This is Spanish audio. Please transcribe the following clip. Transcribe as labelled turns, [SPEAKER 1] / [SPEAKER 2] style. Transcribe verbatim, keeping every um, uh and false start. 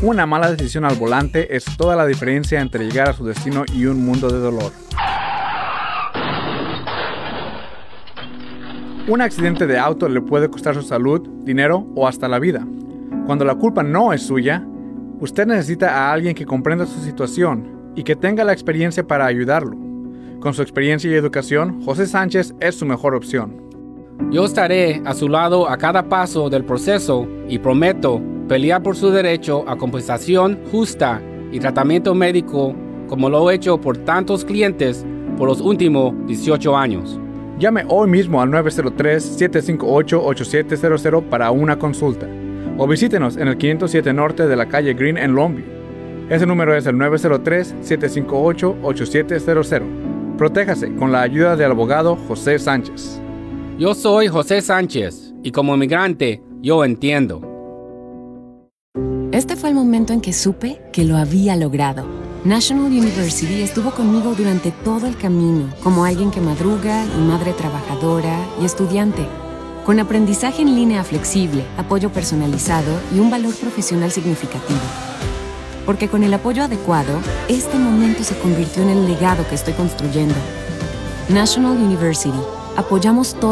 [SPEAKER 1] Una mala decisión al volante es toda la diferencia entre llegar a su destino y un mundo de dolor. Un accidente de auto le puede costar su salud, dinero o hasta la vida. Cuando la culpa no es suya, usted necesita a alguien que comprenda su situación y que tenga la experiencia para ayudarlo. Con su experiencia y educación, José Sánchez es su mejor opción.
[SPEAKER 2] Yo estaré a su lado a cada paso del proceso y prometo pelear por su derecho a compensación justa y tratamiento médico como lo he hecho por tantos clientes por los últimos dieciocho años.
[SPEAKER 1] Llame hoy mismo al nueve cero tres, siete cinco ocho, ocho siete cero cero para una consulta o visítenos en el quinientos siete Norte de la calle Green en Longview. Ese número es el nueve cero tres, siete cinco ocho, ocho siete cero cero. Protéjase con la ayuda del abogado José Sánchez.
[SPEAKER 2] Yo soy José Sánchez y como inmigrante yo entiendo.
[SPEAKER 3] Este fue el momento en que supe que lo había logrado. National University estuvo conmigo durante todo el camino, como alguien que madruga y madre trabajadora y estudiante. Con aprendizaje en línea flexible, apoyo personalizado y un valor profesional significativo. Porque con el apoyo adecuado, este momento se convirtió en el legado que estoy construyendo. National University. Apoyamos todo.